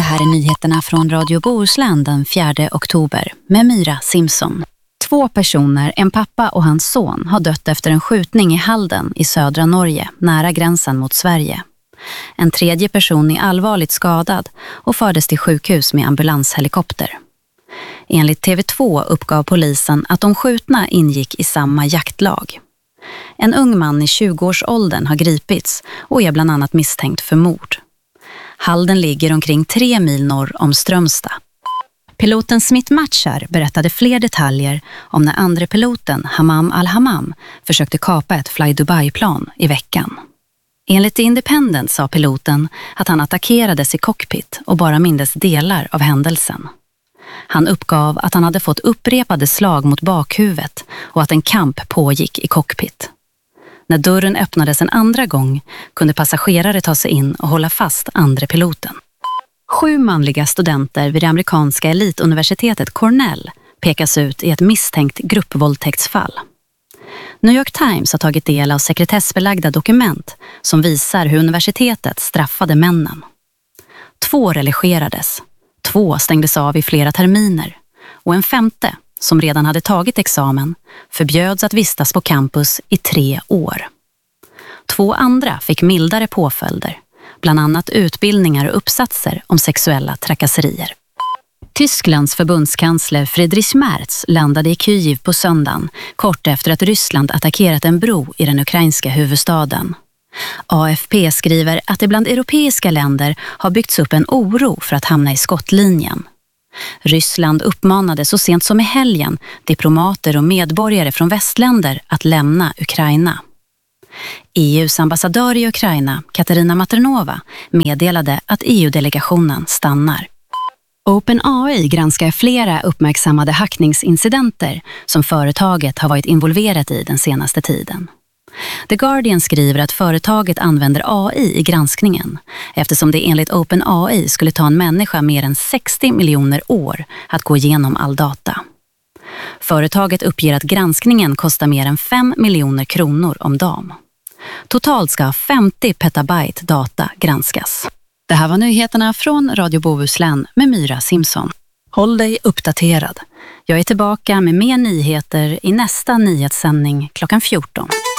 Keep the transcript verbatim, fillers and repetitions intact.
här är nyheterna från Radio Bohuslän den fjärde oktober med Myra Simpson. Två personer, en pappa och hans son, har dött efter en skjutning i Halden i södra Norge, nära gränsen mot Sverige. En tredje person är allvarligt skadad och fördes till sjukhus med ambulanshelikopter. Enligt T V två uppgav polisen att de skjutna ingick i samma jaktlag. En ung man i tjugoårsåldern har gripits och är bland annat misstänkt för mord. Halden ligger omkring tre mil norr om Strömstad. Piloten Smith Matchar berättade fler detaljer om när andra piloten Hammam Al-Hammam försökte kapa ett Fly Dubai-plan i veckan. Enligt The Independent sa piloten att han attackerades i cockpit och bara mindes delar av händelsen. Han uppgav att han hade fått upprepade slag mot bakhuvudet och att en kamp pågick i cockpit. När dörren öppnades en andra gång kunde passagerare ta sig in och hålla fast andra piloten. Sju manliga studenter vid det amerikanska elituniversitetet Cornell pekas ut i ett misstänkt gruppvåldtäktsfall. New York Times har tagit del av sekretessbelagda dokument som visar hur universitetet straffade männen. Två religerades, två stängdes av i flera terminer och en femte, som redan hade tagit examen, förbjöds att vistas på campus i tre år. Två andra fick mildare påföljder, bland annat utbildningar och uppsatser om sexuella trakasserier. Tysklands förbundskansler Friedrich Merz landade i Kyiv på söndagen, kort efter att Ryssland attackerat en bro i den ukrainska huvudstaden. A F P skriver att det bland europeiska länder har byggts upp en oro för att hamna i skottlinjen. Ryssland uppmanade så sent som i helgen diplomater och medborgare från västländer att lämna Ukraina. E U:s ambassadör i Ukraina, Katarina Maternova, meddelade att E U-delegationen stannar. OpenAI granskar flera uppmärksammade hackningsincidenter som företaget har varit involverat i den senaste tiden. The Guardian skriver att företaget använder A I i granskningen eftersom det enligt OpenAI skulle ta en människa mer än sextio miljoner år att gå igenom all data. Företaget uppger att granskningen kostar mer än fem miljoner kronor om dagen. Totalt ska femtio petabyte data granskas. Det här var nyheterna från Radio Bohuslän med Myra Simpson. Håll dig uppdaterad. Jag är tillbaka med mer nyheter i nästa nyhetssändning klockan fjorton.